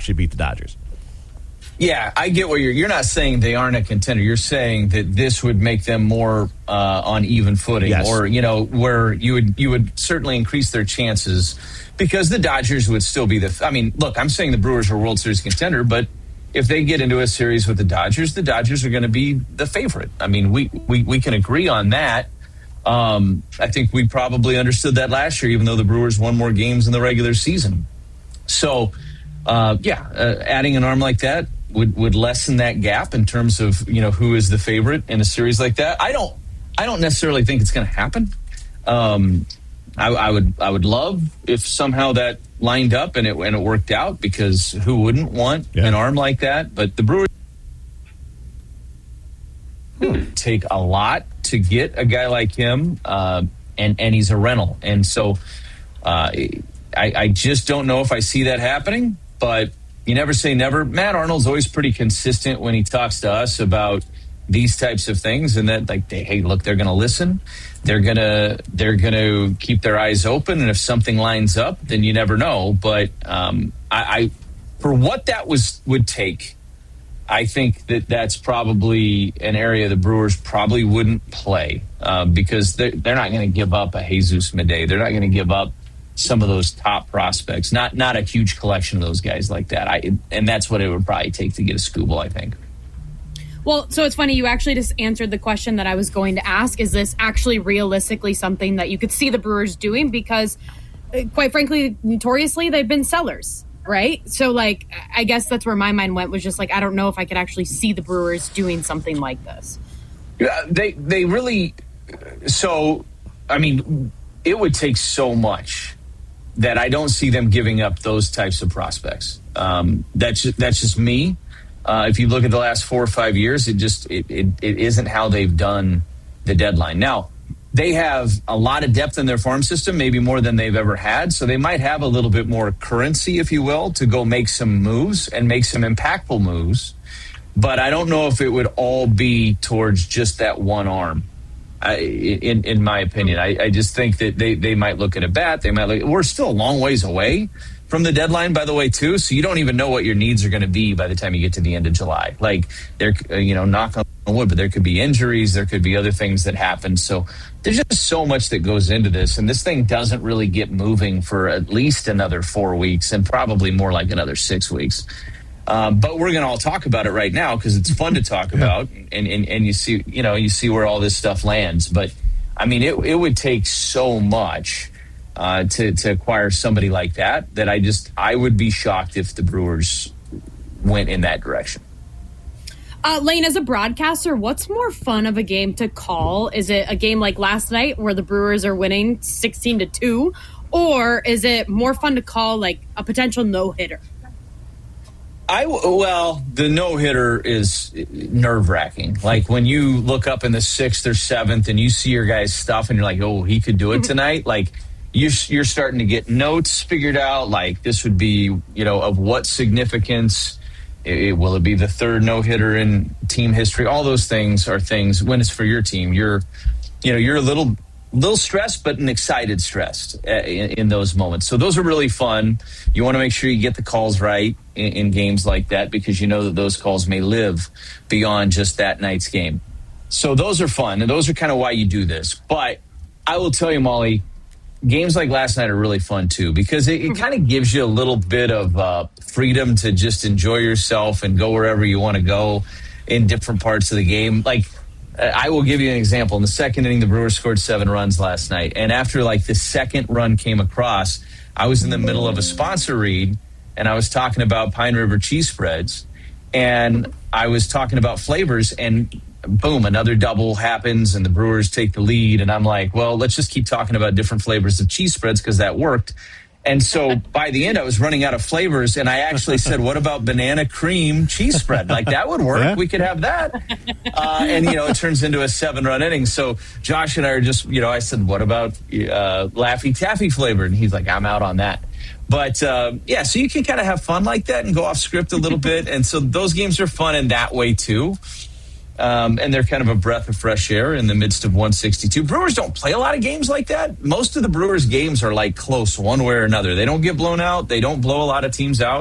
actually beat the Dodgers. Yeah, I get what you're not saying they aren't a contender. You're saying that this would make them more on even footing, yes. Or where you would certainly increase their chances because the Dodgers would still be look, I'm saying the Brewers are World Series contender, but if they get into a series with the Dodgers are going to be the favorite. I mean, we can agree on that. I think we probably understood that last year, even though the Brewers won more games in the regular season. So, adding an arm like that would lessen that gap in terms of who is the favorite in a series like that. I don't necessarily think it's going to happen. I would love if somehow that lined up and it worked out, because who wouldn't want an arm like that? But the Brewers take a lot to get a guy like him, and he's a rental, and so I just don't know if I see that happening. But you never say never. Matt Arnold's always pretty consistent when he talks to us about these types of things, and that hey, look, they're going to listen. They're gonna keep their eyes open, and if something lines up, then you never know. But I for what that would take, I think that's probably an area the Brewers probably wouldn't play because they're not going to give up a Jesus Medei. They're not going to give up some of those top prospects. Not a huge collection of those guys like that. And that's what it would probably take to get a Skubal, I think. Well, so it's funny, you actually just answered the question that I was going to ask. Is this actually realistically something that you could see the Brewers doing? Because, quite frankly, notoriously, they've been sellers, right? So, I guess that's where my mind went, was just I don't know if I could actually see the Brewers doing something like this. Yeah, they really... So, I mean, it would take so much that I don't see them giving up those types of prospects. That's just me. If you look at the last 4 or 5 years, it isn't how they've done the deadline. Now, they have a lot of depth in their farm system, maybe more than they've ever had. So they might have a little bit more currency, if you will, to go make some moves and make some impactful moves. But I don't know if it would all be towards just that one arm. In my opinion, I just think that they might look at a bat. We're still a long ways away from the deadline, by the way, too. So you don't even know what your needs are going to be by the time you get to the end of July. Knock on wood, but there could be injuries. There could be other things that happen. So there's just so much that goes into this. And this thing doesn't really get moving for at least another 4 weeks, and probably more like another 6 weeks. But we're going to all talk about it right now because it's fun to talk about, and you see where all this stuff lands. But I mean, it would take so much to acquire somebody like that I would be shocked if the Brewers went in that direction. Lane, as a broadcaster, what's more fun of a game to call? Is it a game like last night where the Brewers are winning 16-2, or is it more fun to call like a potential no-hitter? The no-hitter is nerve-wracking. Like when you look up in the 6th or 7th and you see your guy's stuff and you're like, oh, he could do it tonight. Like you're starting to get notes figured out. Like this would be, of what significance? Will it be the 3rd no-hitter in team history? All those things are things when it's for your team. You're a little stressed, but an excited stressed in those moments. So those are really fun. You want to make sure you get the calls right in games like that, because you know that those calls may live beyond just that night's game. So those are fun, and those are kind of why you do this. But I will tell you, Molly, games like last night are really fun too, because it kind of gives you a little bit of freedom to just enjoy yourself and go wherever you want to go in different parts of the game. Like, I will give you an example. In the 2nd inning, the Brewers scored 7 runs last night. And after the 2nd run came across, I was in the middle of a sponsor read, and I was talking about Pine River cheese spreads. And I was talking about flavors, and boom, another double happens, and the Brewers take the lead. And I'm like, well, let's just keep talking about different flavors of cheese spreads because that worked. And so by the end, I was running out of flavors, and I actually said, what about banana cream cheese spread? Like, that would work. Yeah. We could have that. And it turns into a 7-run inning. So Josh and I are just, I said, what about Laffy Taffy flavored? And he's like, I'm out on that. But, so you can kind of have fun like that and go off script a little bit. And so those games are fun in that way, too. And they're kind of a breath of fresh air in the midst of 162. Brewers don't play a lot of games like that. Most of the Brewers games are like close one way or another. They don't get blown out. They don't blow a lot of teams out.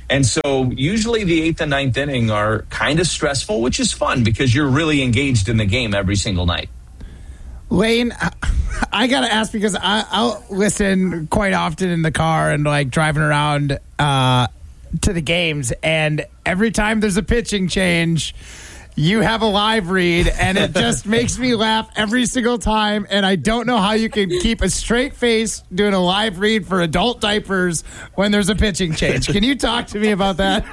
And so usually the 8th and 9th inning are kind of stressful, which is fun because you're really engaged in the game every single night. Lane, I got to ask because I'll listen quite often in the car and like driving around to the games. And every time there's a pitching change, you have a live read, and it just makes me laugh every single time. And I don't know how you can keep a straight face doing a live read for adult diapers when there's a pitching change. Can you talk to me about that?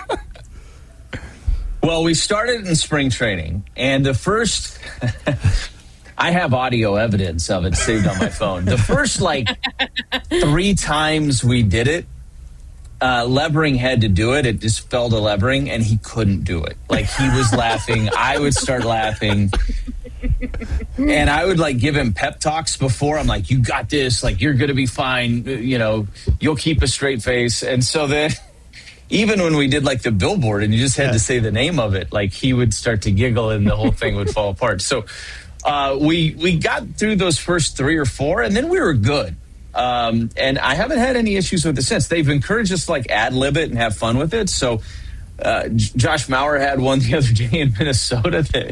Well, we started in spring training, and the first... I have audio evidence of it saved on my phone. The first, 3 times we did it, Levering had to do it. It just fell to Levering, and he couldn't do it. Like, he was laughing. I would start laughing. And I would, give him pep talks before. I'm like, you got this. Like, you're going to be fine. You'll keep a straight face. And so then... Even when we did the billboard and you just had to say the name of it, he would start to giggle and the whole thing would fall apart. So we got through those first 3 or 4 and then we were good. And I haven't had any issues with it since. They've encouraged us to ad lib it and have fun with it. So Josh Mauer had one the other day in Minnesota that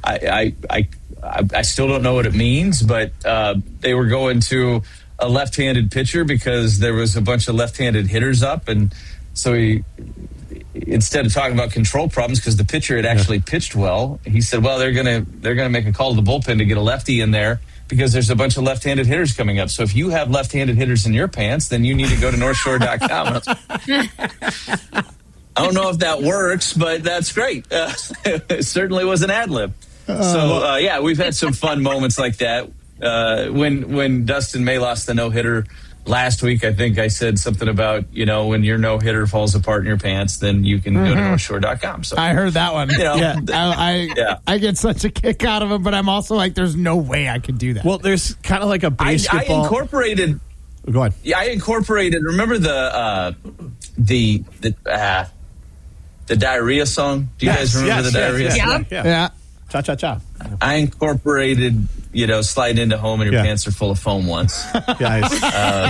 I still don't know what it means, but they were going to a left-handed pitcher because there was a bunch of left-handed hitters up, and so he, instead of talking about control problems because the pitcher had actually pitched well, he said, well, they're gonna make a call to the bullpen to get a lefty in there because there's a bunch of left-handed hitters coming up. So if you have left-handed hitters in your pants, then you need to go to NorthShore.com. I don't know if that works, but that's great. It certainly was an ad lib. So we've had some fun moments like that. When Dustin May lost the no-hitter last week, I think I said something about, when your no-hitter falls apart in your pants, then you can go to NorthShore.com. So I heard that one. I get such a kick out of it, but I'm also like, there's no way I could do that. Well, there's kind of like a basketball. I incorporated. Go ahead. Yeah, I incorporated. Remember the diarrhea song? Do you guys remember the diarrhea song? Yeah. Cha cha cha. I incorporated, slide into home and your pants are full of foam once. Nice.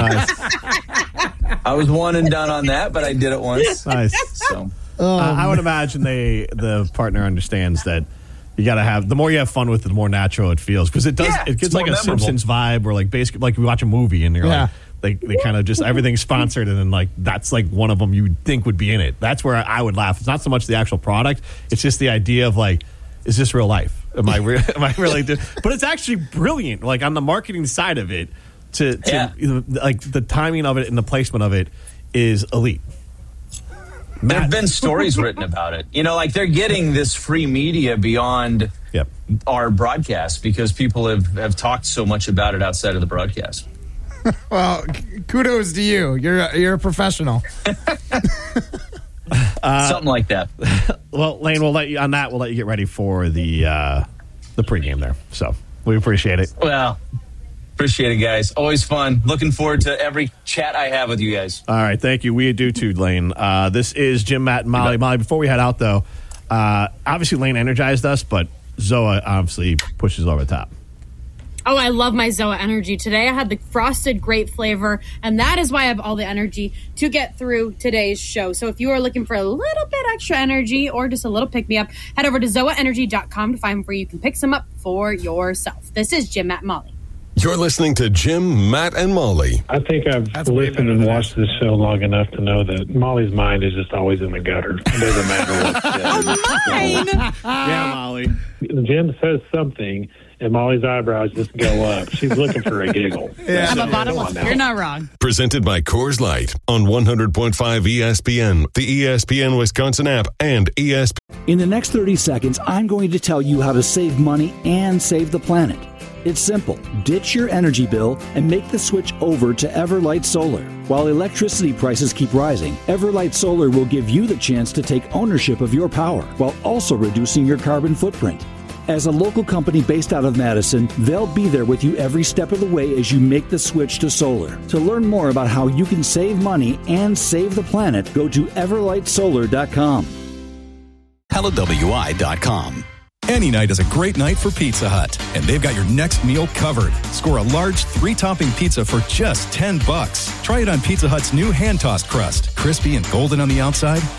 I was one and done on that, but I did it once. Nice. So I would imagine the partner understands that you got to have, the more you have fun with it, the more natural it feels, because it does. It gets like a memorable Simpsons vibe, or basically like we watch a movie and you're like. They kind of just, everything's sponsored, and then that's one of them you would think would be in it. That's where I would laugh. It's not so much the actual product; it's just the idea of is this real life? Am I really? But it's actually brilliant. On the marketing side of it, the timing of it and the placement of it is elite. There have been stories written about it. They're getting this free media beyond our broadcast because people have talked so much about it outside of the broadcast. Well, kudos to you. You're a professional. Something like that. Well, Lane, we'll let you get ready for the pregame there. So we appreciate it. Well, appreciate it, guys. Always fun. Looking forward to every chat I have with you guys. All right, thank you. We do too, Lane. This is Jim, Matt, and Molly. Molly, before we head out, though, obviously Lane energized us, but Zoa obviously pushes over the top. Oh, I love my Zoa energy. Today I had the frosted grape flavor, and that is why I have all the energy to get through today's show. So if you are looking for a little bit extra energy or just a little pick-me-up, head over to ZoaEnergy.com to find where you can pick some up for yourself. This is Jim, Matt, and Molly. You're listening to Jim, Matt, and Molly. I think I've listened and watched this show long enough to know that Molly's mind is just always in the gutter. It doesn't matter what. Mine! Yeah, Molly. Jim says something, and Molly's eyebrows just go up. She's looking for a giggle. I'm a bottomless. You're not wrong. Presented by Coors Light on 100.5 ESPN, the ESPN Wisconsin app, and ESPN. In the next 30 seconds, I'm going to tell you how to save money and save the planet. It's simple. Ditch your energy bill and make the switch over to Everlight Solar. While electricity prices keep rising, Everlight Solar will give you the chance to take ownership of your power while also reducing your carbon footprint. As a local company based out of Madison, they'll be there with you every step of the way as you make the switch to solar. To learn more about how you can save money and save the planet, go to everlightsolar.com. HelloWI.com. Any night is a great night for Pizza Hut, and they've got your next meal covered. Score a large 3-topping pizza for just $10. Try it on Pizza Hut's new hand-tossed crust. Crispy and golden on the outside,